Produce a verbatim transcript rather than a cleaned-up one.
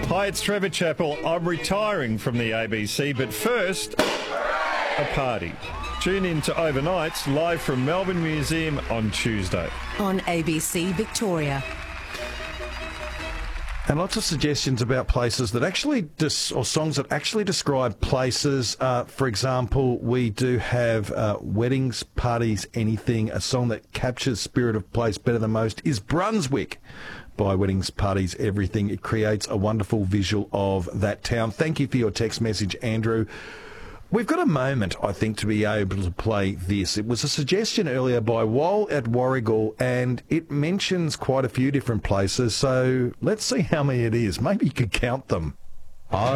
Hi, it's Trevor Chappell. I'm retiring from the A B C, but first, a party. Tune in to Overnights, live from Melbourne Museum on Tuesday. On A B C Victoria. And lots of suggestions about places that actually, dis- or songs that actually describe places. Uh, for example, we do have uh, Weddings, Parties, Anything. A song that captures spirit of place better than most is Brunswick by Weddings, Parties, Everything. It creates a wonderful visual of that town. Thank you for your text message, Andrew. We've got a moment, I think, to be able to play this. It was a suggestion earlier by Wal at Warrigal, and it mentions quite a few different places, so let's see how many it is. Maybe you could count them. I